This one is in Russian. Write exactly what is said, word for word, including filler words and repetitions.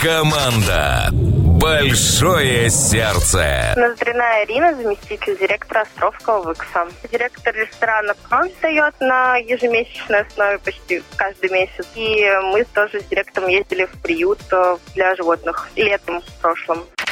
Команда «Большое сердце». Ноздрина Ирина, заместитель директора Островского ВИКСа. Директор ресторана «Крон» сдает на ежемесячной основе почти каждый месяц. И мы тоже с директором ездили в приют для животных летом в прошлом.